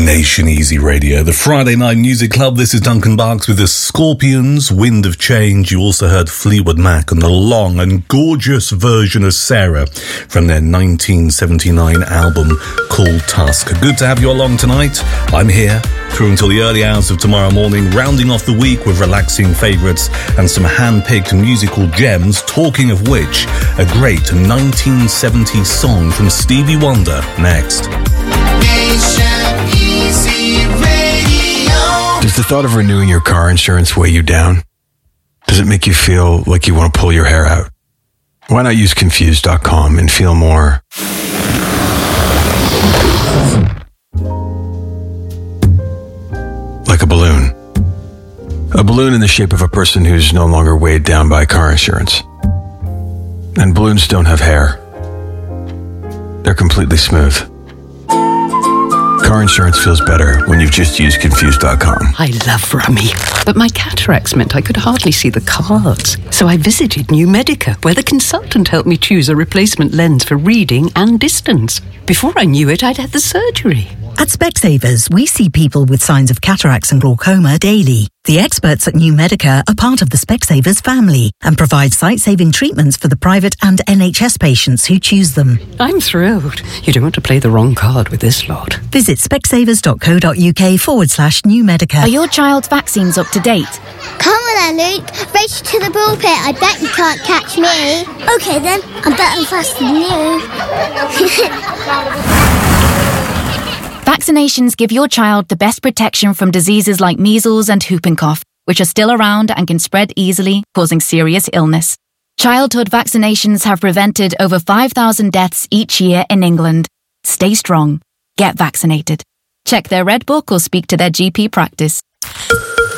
Nation Easy Radio, the Friday Night Music Club. This is Duncan Barks with the Scorpions, Wind of Change. You also heard Fleetwood Mac and the long and gorgeous version of Sarah from their 1979 album called Tusk. Good to have you along tonight. I'm here through until the early hours of tomorrow morning, rounding off the week with relaxing favourites and some hand-picked musical gems, talking of which, a great 1970s song from Stevie Wonder next. Does the thought of renewing your car insurance weigh you down? Does it make you feel like you want to pull your hair out? Why not use Confused.com and feel more like a balloon? A balloon in the shape of a person who's no longer weighed down by car insurance. And balloons don't have hair. They're completely smooth. Car insurance feels better when you've just used Confused.com. I love Rummy, but my cataracts meant I could hardly see the cards. So I visited New Medica, where the consultant helped me choose a replacement lens for reading and distance. Before I knew it, I'd had the surgery. At Specsavers, we see people with signs of cataracts and glaucoma daily. The experts at New Medica are part of the Specsavers family and provide sight-saving treatments for the private and NHS patients who choose them. I'm thrilled. You don't want to play the wrong card with this lot. Visit specsavers.co.uk/New Medica. Are your child's vaccines up to date? Come on then, Luke. Race to the pulpit. I bet you can't catch me. Okay then, I'm better and faster than you. Vaccinations give your child the best protection from diseases like measles and whooping cough, which are still around and can spread easily, causing serious illness. Childhood vaccinations have prevented over 5,000 deaths each year in England. Stay strong. Get vaccinated. Check their Red Book or speak to their GP practice.